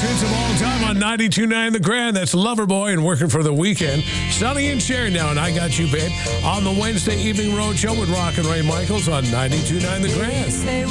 hits of all time on 92.9 The Grand. That's Loverboy and Working for the Weekend. Sonny and Cher now, and I Got You, Babe, on the Wednesday Evening Road Show with Rock and Ray Michaels on 92.9 The Grand.